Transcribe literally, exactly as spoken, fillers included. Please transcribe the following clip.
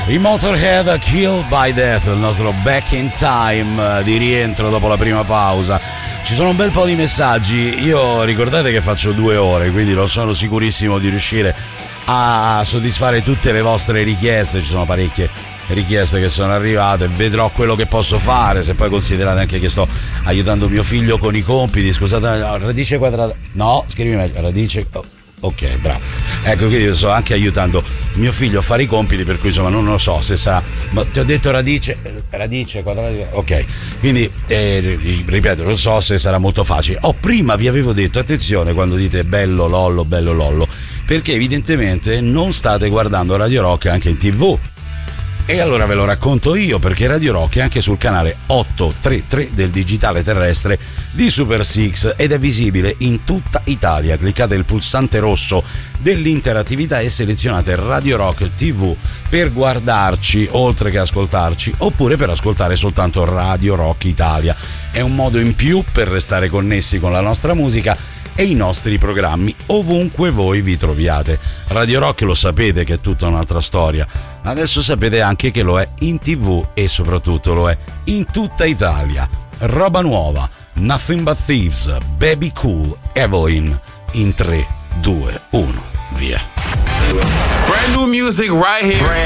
I Motorhead, Killed by Death, il nostro Back in Time di rientro dopo la prima pausa. Ci sono un bel po' di messaggi. Io ricordate che faccio due ore, quindi non sono sicurissimo di riuscire a soddisfare tutte le vostre richieste. Ci sono parecchie richieste che sono arrivate, vedrò quello che posso fare. Se poi considerate anche che sto aiutando mio figlio con i compiti, scusate, radice quadrata, no, scrivi meglio, radice, oh, ok, bravo, ecco, quindi io sto anche aiutando mio figlio a fare i compiti, per cui insomma non lo so se sarà, ma ti ho detto radice radice quadrata, ok, quindi eh, ripeto, non so se sarà molto facile. Oh, prima vi avevo detto attenzione quando dite bello lollo, bello lollo, perché evidentemente non state guardando Radio Rock anche in tivù. E allora ve lo racconto io, perché Radio Rock è anche sul canale ottocentotrentatré del digitale terrestre di Super Six ed è visibile in tutta Italia. Cliccate il pulsante rosso dell'interattività e selezionate Radio Rock tivù per guardarci oltre che ascoltarci, oppure per ascoltare soltanto Radio Rock Italia. È un modo in più per restare connessi con la nostra musica e i nostri programmi ovunque voi vi troviate. Radio Rock lo sapete che è tutta un'altra storia, adesso sapete anche che lo è in tivù e soprattutto lo è in tutta Italia. Roba nuova, Nothing But Thieves, Baby Cool, Evelyn, in tre, due, uno, via. Brand new music right here.